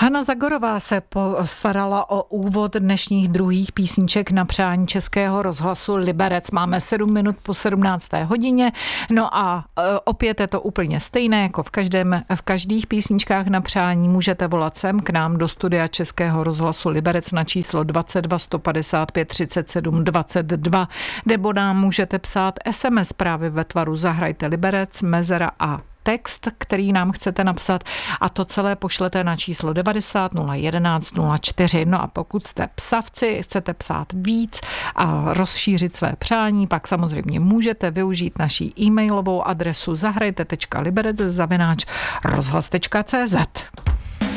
Hana Zagorová se postarala o úvod dnešních druhých písniček na přání Českého rozhlasu Liberec. Máme 7 minut po 17. hodině. No a opět je to úplně stejné, jako v každých písničkách na přání. Můžete volat sem k nám do studia Českého rozhlasu Liberec na číslo 22 155 37 22, nebo nám můžete psát SMS právě ve tvaru Zahrajte Liberec, mezera a text, který nám chcete napsat, a to celé pošlete na číslo 90 011 04. No a pokud jste psavci, chcete psát víc a rozšířit své přání, pak samozřejmě můžete využít naší e-mailovou adresu zahrajte.liberec@rozhlas.cz.